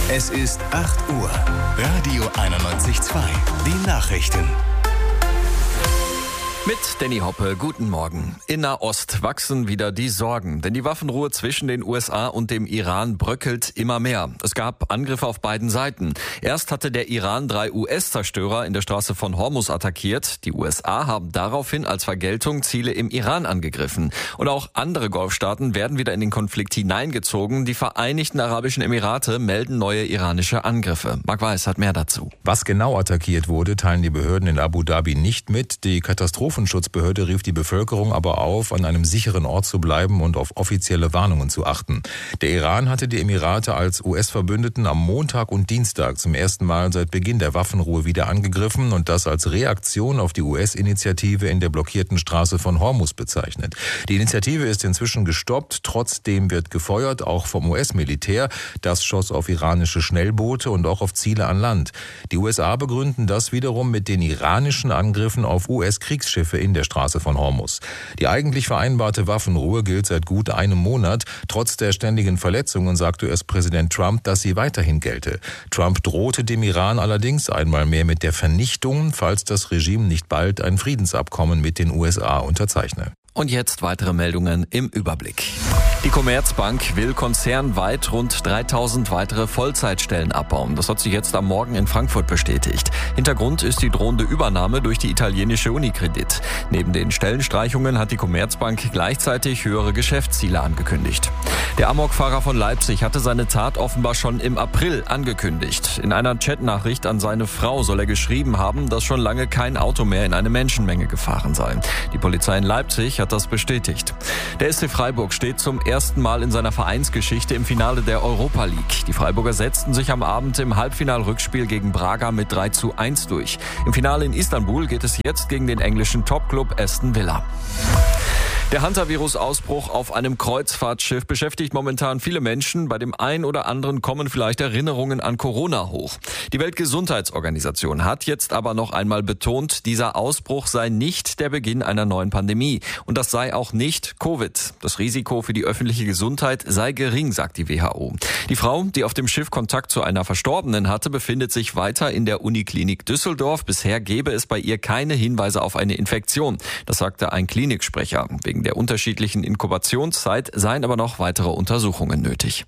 Es ist 8 Uhr. Radio 91.2. Die Nachrichten. Mit Danny Hoppe, guten Morgen. In Nahost wachsen wieder die Sorgen, denn die Waffenruhe zwischen den USA und dem Iran bröckelt immer mehr. Es gab Angriffe auf beiden Seiten. Erst hatte der Iran 3 US-Zerstörer in der Straße von Hormuz attackiert. Die USA haben daraufhin als Vergeltung Ziele im Iran angegriffen. Und auch andere Golfstaaten werden wieder in den Konflikt hineingezogen. Die Vereinigten Arabischen Emirate melden neue iranische Angriffe. Marc Weiß hat mehr dazu. Was genau attackiert wurde, teilen die Behörden in Abu Dhabi nicht mit. Die Katastrophenschutzbehörde rief die Bevölkerung aber auf, an einem sicheren Ort zu bleiben und auf offizielle Warnungen zu achten. Der Iran hatte die Emirate als US-Verbündeten am Montag und Dienstag zum ersten Mal seit Beginn der Waffenruhe wieder angegriffen und das als Reaktion auf die US-Initiative in der blockierten Straße von Hormuz bezeichnet. Die Initiative ist inzwischen gestoppt, trotzdem wird gefeuert, auch vom US-Militär. Das schoss auf iranische Schnellboote und auch auf Ziele an Land. Die USA begründen das wiederum mit den iranischen Angriffen auf US-Kriegsschiffe in der Straße von Hormuz. Die eigentlich vereinbarte Waffenruhe gilt seit gut einem Monat. Trotz der ständigen Verletzungen sagt US-Präsident Trump, dass sie weiterhin gelte. Trump drohte dem Iran allerdings einmal mehr mit der Vernichtung, falls das Regime nicht bald ein Friedensabkommen mit den USA unterzeichne. Und jetzt weitere Meldungen im Überblick. Die Commerzbank will konzernweit rund 3000 weitere Vollzeitstellen abbauen. Das hat sie jetzt am Morgen in Frankfurt bestätigt. Hintergrund ist die drohende Übernahme durch die italienische Unicredit. Neben den Stellenstreichungen hat die Commerzbank gleichzeitig höhere Geschäftsziele angekündigt. Der Amokfahrer von Leipzig hatte seine Tat offenbar schon im April angekündigt. In einer Chatnachricht an seine Frau soll er geschrieben haben, dass schon lange kein Auto mehr in eine Menschenmenge gefahren sei. Die Polizei in Leipzig hat das bestätigt. Der SC Freiburg steht zum ersten Mal in seiner Vereinsgeschichte im Finale der Europa League. Die Freiburger setzten sich am Abend im Halbfinalrückspiel gegen Braga mit 3:1 durch. Im Finale in Istanbul geht es jetzt gegen den englischen Topclub Aston Villa. Der Hantavirus-Ausbruch auf einem Kreuzfahrtschiff beschäftigt momentan viele Menschen. Bei dem einen oder anderen kommen vielleicht Erinnerungen an Corona hoch. Die Weltgesundheitsorganisation hat jetzt aber noch einmal betont, dieser Ausbruch sei nicht der Beginn einer neuen Pandemie. Und das sei auch nicht Covid. Das Risiko für die öffentliche Gesundheit sei gering, sagt die WHO. Die Frau, die auf dem Schiff Kontakt zu einer Verstorbenen hatte, befindet sich weiter in der Uniklinik Düsseldorf. Bisher gebe es bei ihr keine Hinweise auf eine Infektion. Das sagte ein Kliniksprecher. Wegen der unterschiedlichen Inkubationszeit seien aber noch weitere Untersuchungen nötig.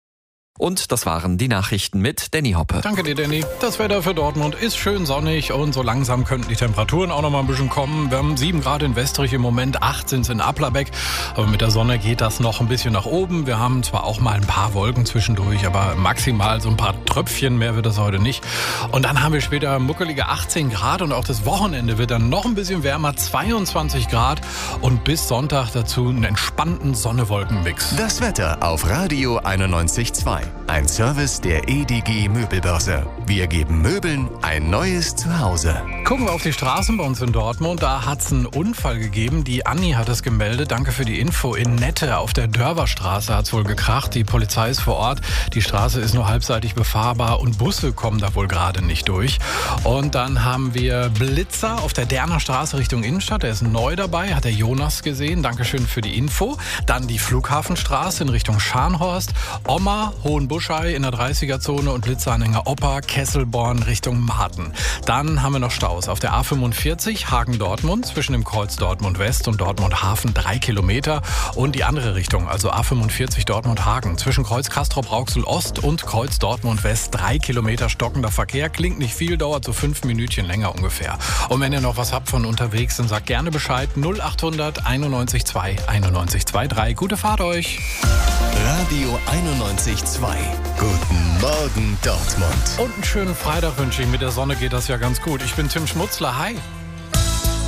Und das waren die Nachrichten mit Danny Hoppe. Danke dir, Danny. Das Wetter für Dortmund ist schön sonnig und so langsam könnten die Temperaturen auch noch mal ein bisschen kommen. Wir haben 7 Grad in Westrich im Moment, 8 sind es in Applerbeck. Aber mit der Sonne geht das noch ein bisschen nach oben. Wir haben zwar auch mal ein paar Wolken zwischendurch, aber maximal so ein paar Tröpfchen, mehr wird das heute nicht. Und dann haben wir später muckelige 18 Grad und auch das Wochenende wird dann noch ein bisschen wärmer, 22 Grad. Und bis Sonntag dazu einen entspannten Sonne-Wolken-Mix. Das Wetter auf Radio 91.2. Ein Service der EDG Möbelbörse. Wir geben Möbeln ein neues Zuhause. Gucken wir auf die Straßen bei uns in Dortmund. Da hat es einen Unfall gegeben. Die Anni hat es gemeldet. Danke für die Info. In Nette auf der Dörverstraße hat es wohl gekracht. Die Polizei ist vor Ort. Die Straße ist nur halbseitig befahrbar und Busse kommen da wohl gerade nicht durch. Und dann haben wir Blitzer auf der Derner Straße Richtung Innenstadt. Der ist neu dabei, hat der Jonas gesehen. Dankeschön für die Info. Dann die Flughafenstraße in Richtung Scharnhorst. Oma, Hohenbuschei in der 30er-Zone und Blitzeranhänger Opa, Kesselborn Richtung Marten. Dann haben wir noch Staus auf der A45 Hagen-Dortmund zwischen dem Kreuz Dortmund-West und Dortmund-Hafen 3 Kilometer und die andere Richtung, also A45 Dortmund-Hagen zwischen Kreuz Castrop-Rauxel-Ost und Kreuz Dortmund-West 3 Kilometer stockender Verkehr. Klingt nicht viel, dauert so 5 Minütchen länger ungefähr. Und wenn ihr noch was habt von unterwegs, dann sagt gerne Bescheid. 0800 91 2 91 23. Gute Fahrt euch! Radio 91.2. Guten Morgen, Dortmund. Und einen schönen Freitag wünsche ich. Mit der Sonne geht das ja ganz gut. Ich bin Tim Schmutzler. Hi.